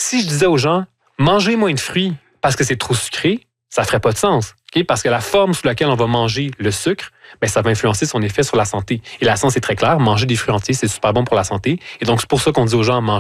si je disais aux gens, mangez moins de fruits parce que c'est trop sucré, ça ferait pas de sens. Okay? Parce que la forme sous laquelle on va manger le sucre, ça va influencer son effet sur la santé. Et la science est très claire, manger des fruits entiers, c'est super bon pour la santé. Et donc, c'est pour ça qu'on dit aux gens,